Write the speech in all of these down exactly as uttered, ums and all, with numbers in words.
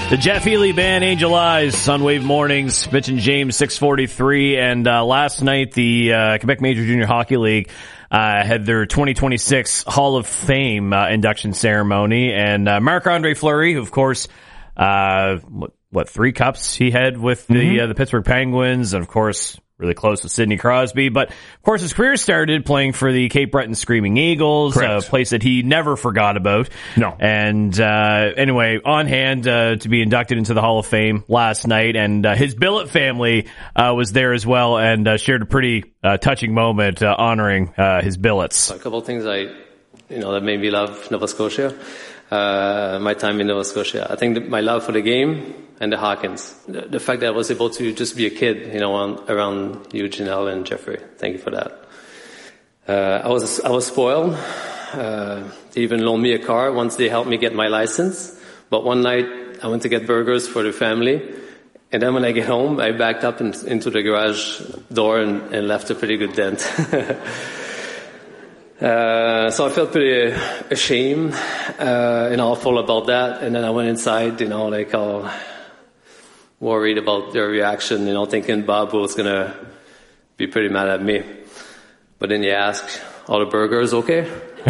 The Jeff Healey Band, Angel Eyes, on Wave Mornings. Mitch and James, six forty-three. And uh, last night, the uh, Quebec Major Junior Hockey League uh, had their twenty twenty-six Hall of Fame uh, induction ceremony. And uh, Marc-Andre Fleury, who, of course, uh, what, what, three cups he had with the, mm-hmm. uh, the Pittsburgh Penguins, and, of course, really close with Sidney Crosby. But, of course, his career started playing for the Cape Breton Screaming Eagles, Correct. a place that he never forgot about. No. And uh anyway, on hand uh, to be inducted into the Hall of Fame last night. And uh, his billet family uh, was there as well and uh, shared a pretty uh, touching moment uh, honoring uh, his billets. A couple of things I, you know, that made me love Nova Scotia. Uh, my time in Nova Scotia. I think that my love for the game and the Hawkins. The, the fact that I was able to just be a kid, you know, on, around you, Janelle, and Jeffrey. Thank you for that. Uh, I was, I was spoiled. Uh, they even loaned me a car once they helped me get my license. But one night I went to get burgers for the family. And then when I get home, I backed up in, into the garage door and, and left a pretty good dent. Uh, so I felt pretty ashamed, uh, and awful about that. And then I went inside, you know, like all worried about their reaction, you know, thinking Bob was going to be pretty mad at me. But then you ask, all the burgers okay?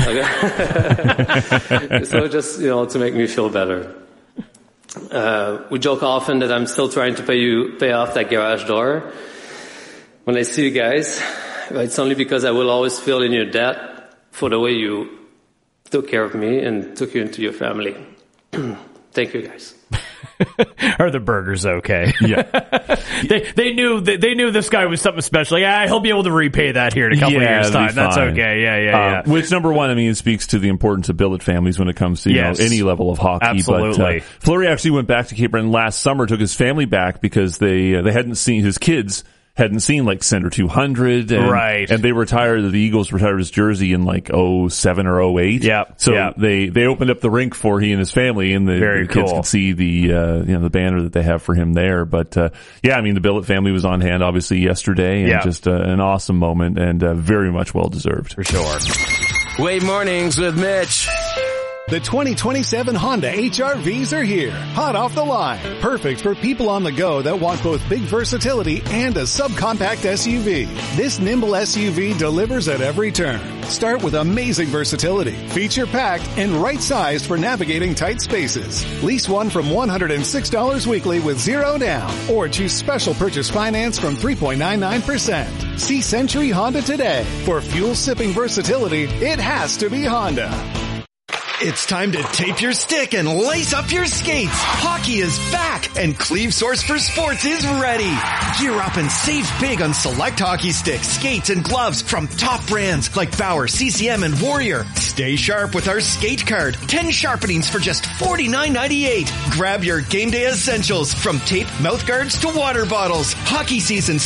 Okay. So just, you know, to make me feel better. Uh, we joke often that I'm still trying to pay you, pay off that garage door. When I see you guys, it's only because I will always feel in your debt for the way you took care of me and took you into your family. Thank you, guys. Are the burgers okay? Yeah. they they knew they, they knew this guy was something special. Yeah, he'll be able to repay that here in a couple yeah, of years' time. That's okay. Yeah, yeah, uh, yeah. Which, number one, I mean, it speaks to the importance of billet families when it comes to you yes. know, any level of hockey. Absolutely. But uh, Fleury actually went back to Cape Breton last summer, took his family back because they uh, they hadn't seen his kids. Hadn't seen like Center two hundred, and, right? And they retired. The Eagles retired his jersey in like oh seven or oh eight. Yeah. So yep. they they opened up the rink for he and his family, and the, Very the kids cool. could see the uh, you know the banner that they have for him there. But uh, yeah, I mean the billet family was on hand obviously yesterday, and yeah. just uh, an awesome moment and uh, very much well deserved for sure. Wave Mornings with Mitch. The twenty twenty-seven Honda H R Vs are here, hot off the line. Perfect for people on the go that want both big versatility and a subcompact S U V. This nimble S U V delivers at every turn. Start with amazing versatility, feature-packed, and right-sized for navigating tight spaces. Lease one from one hundred six dollars weekly with zero down, or choose special purchase finance from three point nine nine percent. See Century Honda today. For fuel-sipping versatility, it has to be Honda. It's time to tape your stick and lace up your skates. Hockey is back, and Cleve Source for Sports is ready. Gear up and save big on select hockey sticks, skates, and gloves from top brands like Bauer, C C M, and Warrior. Stay sharp with our skate card. ten sharpenings for just forty-nine ninety-eight. Grab your game day essentials from tape, mouth guards to water bottles. Hockey season